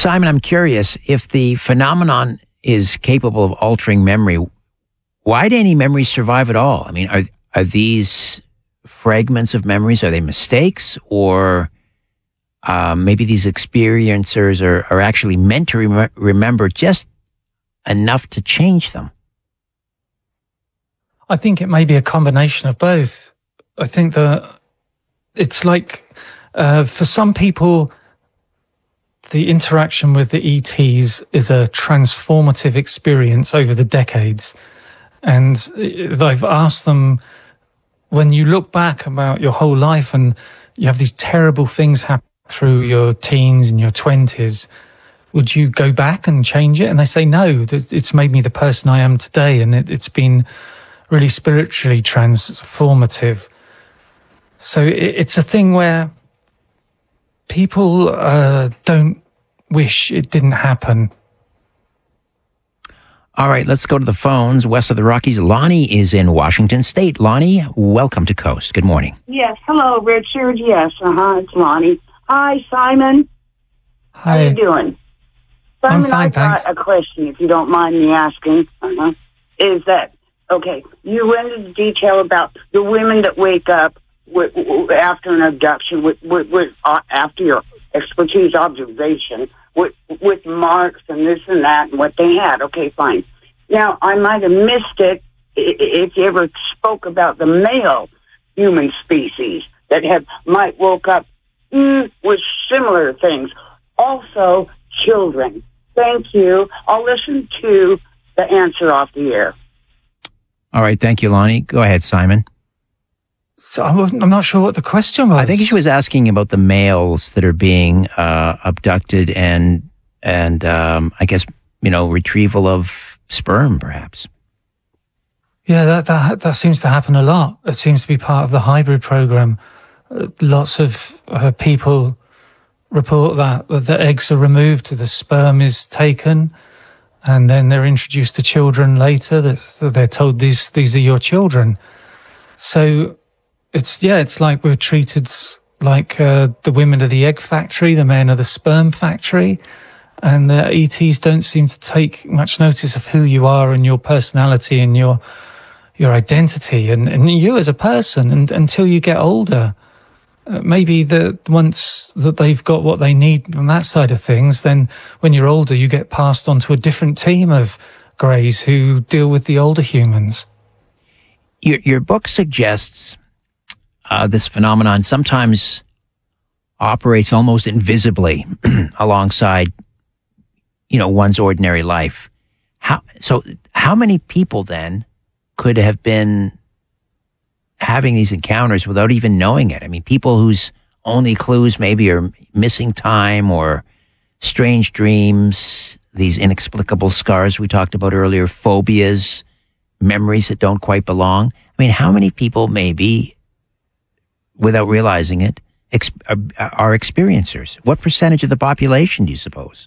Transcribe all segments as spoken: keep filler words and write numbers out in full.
Simon, I'm curious, if the phenomenon is capable of altering memory, why do any memories survive at all? I mean, are are these fragments of memories, are they mistakes, or um, maybe these experiencers are, are actually meant to rem- remember just enough to change them? I think it may be a combination of both. I think that it's like, uh, for some people, the interaction with the E Ts is a transformative experience over the decades. And I've asked them, when you look back about your whole life and you have these terrible things happen through your teens and your twenties, would you go back and change it? And they say, no, it's made me the person I am today. And it, it's been really spiritually transformative. So it, it's a thing where people uh, don't wish it didn't happen. All right, let's go to the phones. West of the Rockies, Lonnie is in Washington State. Lonnie, welcome to Coast. Good morning. Yes, hello, Richard. Yes, uh-huh, it's Lonnie. Hi, Simon. Hi. How you doing? Simon, I'm fine, I've got thanks. a question, if you don't mind me asking. Uh-huh. Is that, okay, you went into detail about the women that wake up with, with, after an abduction, with, with, with uh, after your expertise observation, with with marks and this and that and what they had. Okay, fine. Now, I might have missed it if you ever spoke about the male human species that have might woke up mm, with similar things. Also, children. Thank you. I'll listen to the answer off the air. All right, thank you, Lonnie. Go ahead, Simon. So I'm not sure what the question was. I think she was asking about the males that are being uh, abducted and, and um, I guess, you know, retrieval of sperm, perhaps. Yeah, that, that that seems to happen a lot. It seems to be part of the hybrid program. Uh, lots of uh, people report that, that the eggs are removed, the sperm is taken, and then they're introduced to children later. That they're told these these are your children. So it's yeah, it's like we're treated like uh, the women of the egg factory, the men of the sperm factory, and the E Ts don't seem to take much notice of who you are and your personality and your your identity and, and you as a person. And until you get older, uh, maybe the once that they've got what they need on that side of things, then when you're older, you get passed on to a different team of greys who deal with the older humans. Your your book suggests uh, this phenomenon sometimes operates almost invisibly alongside, you know, one's ordinary life. How so? How many people then could have been having these encounters without even knowing it? I mean, people whose only clues maybe are missing time or strange dreams, these inexplicable scars we talked about earlier, phobias, memories that don't quite belong. I mean, how many people maybe, without realizing it, ex- are experiencers? What percentage of the population do you suppose?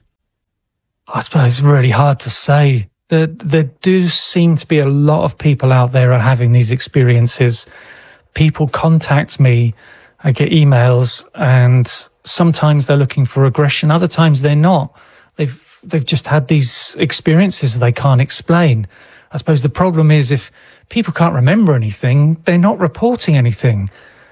I suppose it's really hard to say. There, there do seem to be a lot of people out there are having these experiences. People contact me, I get emails, and sometimes they're looking for regression, other times they're not. They've they've just had these experiences they can't explain. I suppose the problem is if people can't remember anything, they're not reporting anything.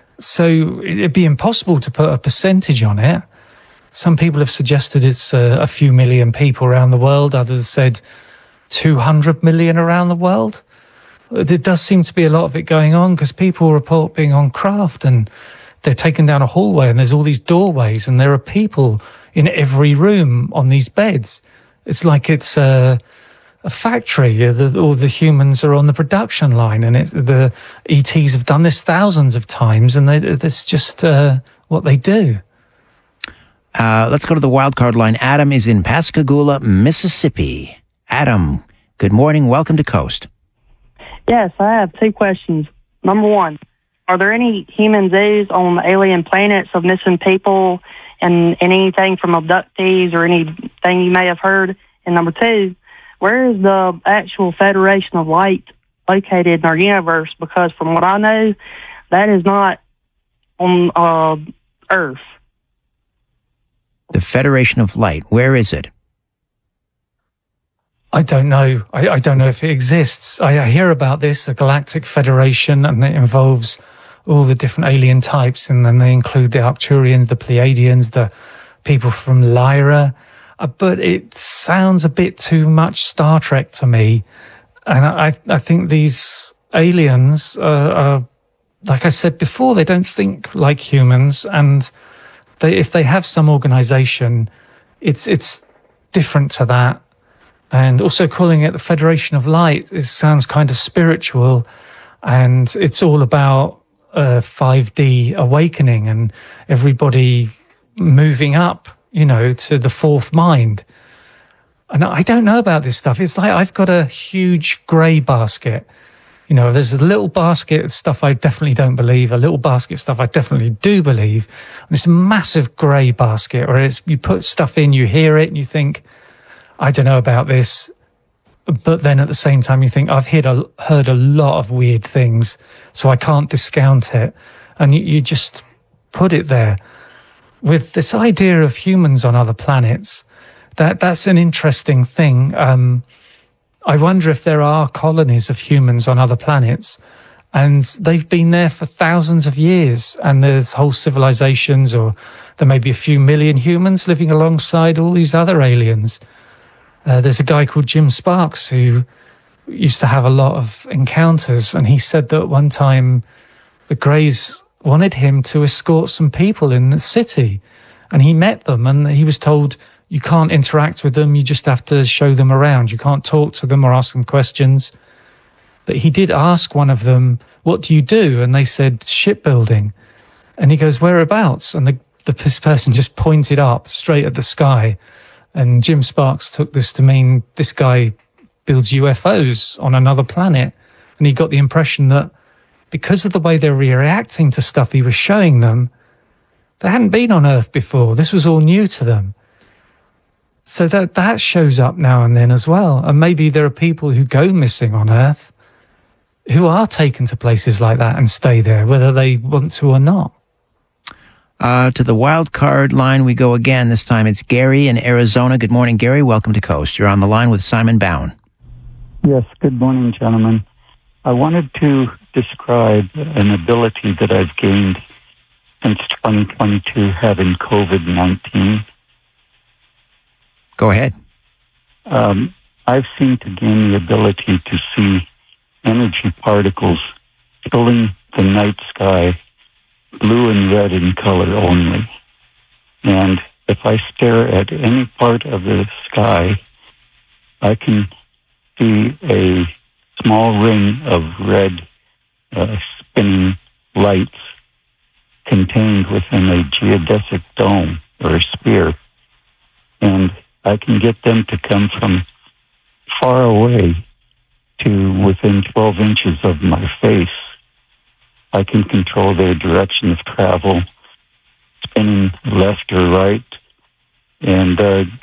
So it'd be impossible to put a percentage on it. Some people have suggested it's a, a few million people around the world. Others said two hundred million around the world. There does seem to be a lot of it going on because people report being on craft and they're taken down a hallway and there's all these doorways and there are people in every room on these beds. It's like it's a, a factory. All the humans are on the production line, and it, the E Ts have done this thousands of times, and they, it's just uh, what they do. Uh, let's go to the wild card line. Adam is in Pascagoula, Mississippi. Adam, good morning. Welcome to Coast. Yes, I have two questions. Number one, are there any human zoos on alien planets of missing people and, and anything from abductees or anything you may have heard? And number two, where is the actual Federation of Light located in our universe? Because from what I know, that is not on uh, Earth. The Federation of Light. Where is it? I don't know. I, I don't know if it exists. I, I hear about this, the Galactic Federation, and it involves all the different alien types, and then they include the Arcturians, the Pleiadians, the people from Lyra. Uh, but it sounds a bit too much Star Trek to me. And I, I think these aliens are, are, like I said before, they don't think like humans, and they, if they have some organization, it's it's different to that. And also calling it the Federation of Light is, sounds kind of spiritual, and it's all about uh, five D awakening and everybody moving up, you know, to the fourth mind. And I don't know about this stuff. It's like I've got a huge grey basket. You know, there's a little basket of stuff I definitely don't believe, a little basket of stuff I definitely do believe, and this massive grey basket where it's, you put stuff in, you hear it, and you think, I don't know about this, but then at the same time you think, I've heard a, heard a lot of weird things, so I can't discount it. And you, you just put it there. With this idea of humans on other planets, that that's an interesting thing. Um, I wonder if there are colonies of humans on other planets, and they've been there for thousands of years, and there's whole civilizations, or there may be a few million humans living alongside all these other aliens. Uh, there's a guy called Jim Sparks who used to have a lot of encounters, and he said that one time the Greys wanted him to escort some people in the city, and he met them, and he was told, you can't interact with them, you just have to show them around. You can't talk to them or ask them questions. But he did ask one of them, what do you do? And they said, shipbuilding. And he goes, whereabouts? And the, the this person just pointed up straight at the sky. And Jim Sparks took this to mean this guy builds U F Os on another planet. And he got the impression that because of the way they were reacting to stuff he was showing them, they hadn't been on Earth before. This was all new to them. So that that shows up now and then as well. And maybe there are people who go missing on Earth who are taken to places like that and stay there, whether they want to or not. Uh, to the wild card line we go again. This time it's Gary in Arizona. Good morning, Gary. Welcome to Coast. You're on the line with Simon Bowen. Yes, good morning, gentlemen. I wanted to describe an ability that I've gained since twenty twenty-two, having COVID nineteen. Go ahead. Um, I've seemed to gain the ability to see energy particles filling the night sky blue and red in color only. And if I stare at any part of the sky, I can see a small ring of red uh, spinning lights contained within a geodesic dome or a sphere. And I can get them to come from far away to within twelve inches of my face. I can control their direction of travel, spinning left or right. And uh,